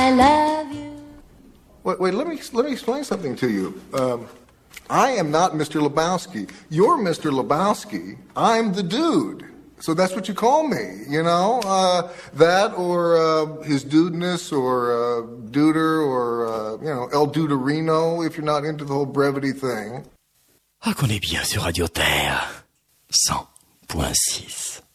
I love you. Wait, let me explain something to you. I am not Mr. Lebowski. You're Mr. Lebowski. I'm the dude. So that's what you call me, you know? That or his dudeness or duder or, El Duderino if you're not into the whole brevity thing. Ah, qu'on est bien sur Radio Terre 100.6.